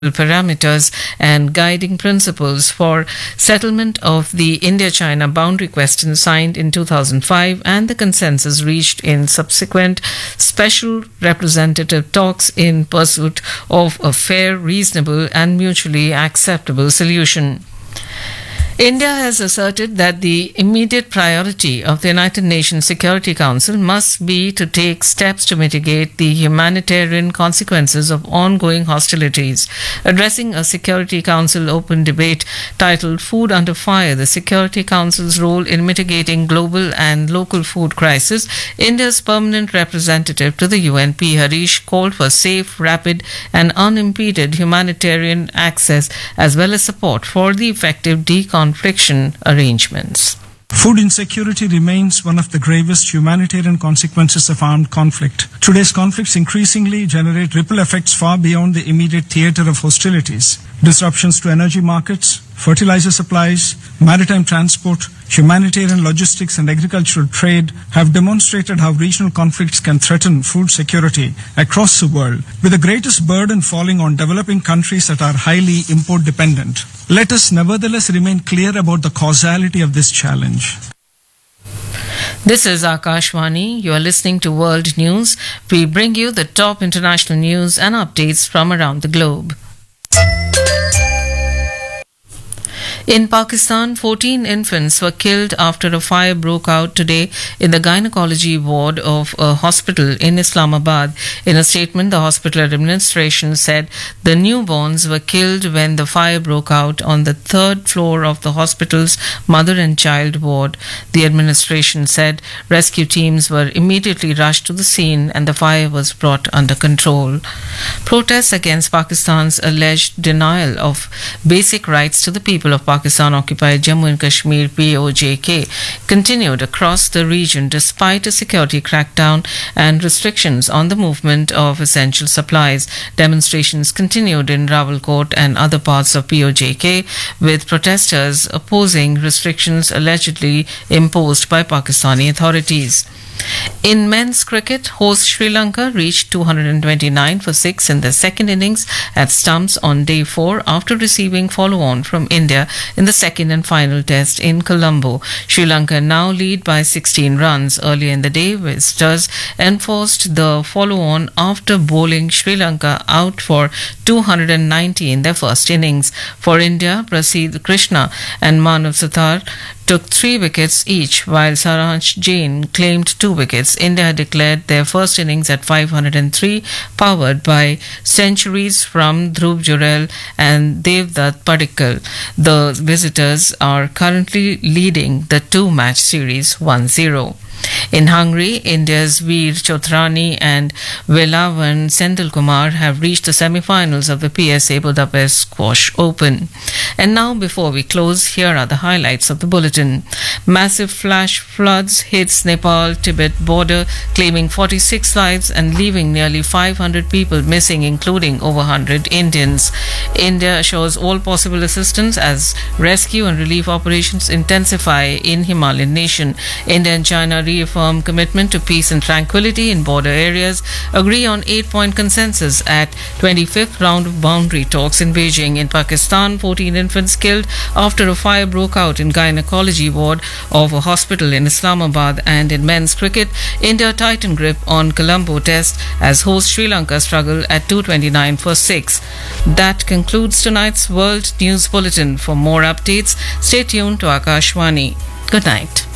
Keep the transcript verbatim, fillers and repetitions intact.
parameters and guiding principles for settlement of the India-China boundary question signed in two thousand five and the consensus reached in subsequent special representative talks in pursuit of a fair, reasonable and mutually acceptable solution. India has asserted that the immediate priority of the United Nations Security Council must be to take steps to mitigate the humanitarian consequences of ongoing hostilities. Addressing a Security Council open debate titled Food Under Fire, the Security Council's role in mitigating global and local food crisis, India's permanent representative to the U N, P. Harish, called for safe, rapid and unimpeded humanitarian access as well as support for the effective deconfliction arrangements. Food insecurity remains one of the gravest humanitarian consequences of armed conflict. Today's conflicts increasingly generate ripple effects far beyond the immediate theater of hostilities. Disruptions to energy markets, fertilizer supplies, maritime transport, humanitarian logistics and agricultural trade have demonstrated how regional conflicts can threaten food security across the world, with the greatest burden falling on developing countries that are highly import dependent. Let us nevertheless remain clear about the causality of this challenge. This is Akashvani. You are listening to World News. We bring you the top international news and updates from around the globe. In Pakistan, fourteen infants were killed after a fire broke out today in the gynecology ward of a hospital in Islamabad. In a statement, the hospital administration said the newborns were killed when the fire broke out on the third floor of the hospital's mother and child ward. The administration said rescue teams were immediately rushed to the scene and the fire was brought under control. Protests against Pakistan's alleged denial of basic rights to the people of Pakistan-occupied Jammu and Kashmir P O J K continued across the region despite a security crackdown and restrictions on the movement of essential supplies. Demonstrations continued in Rawalkot and other parts of P O J K, with protesters opposing restrictions allegedly imposed by Pakistani authorities. In men's cricket, host Sri Lanka reached two hundred twenty-nine for six in the second innings at stumps on day four after receiving follow-on from India in the second and final test in Colombo. Sri Lanka now lead by sixteen runs. Earlier in the day, visitors enforced the follow-on after bowling Sri Lanka out for two hundred ninety in their first innings. For India, Prasidh Krishna and Manav Sathar took three wickets each, while Saransh Jain claimed two wickets. India had declared their first innings at five hundred three, powered by centuries from Dhruv Jurel and Devdutt Padikkal. The visitors are currently leading the two-match series one zero. In Hungary, India's Veer Chothrani and Velavan Senthilkumar have reached the semi-finals of the P S A Budapest Squash Open. And now, before we close, here are the highlights of the bulletin. Massive flash floods hits Nepal-Tibet border, claiming forty-six lives and leaving nearly five hundred people missing, including over one hundred Indians. India assures all possible assistance as rescue and relief operations intensify in Himalayan nation. India and China reaffirm commitment to peace and tranquility in border areas, agree on eight-point consensus at twenty-fifth round of boundary talks in Beijing. In Pakistan, fourteen infants killed after a fire broke out in gynecology ward of a hospital in Islamabad. And in men's cricket, India tightened grip on Colombo test as host Sri Lanka struggle at two hundred twenty-nine for six. That concludes tonight's World News Bulletin. For more updates, stay tuned to Akashvani. Good night.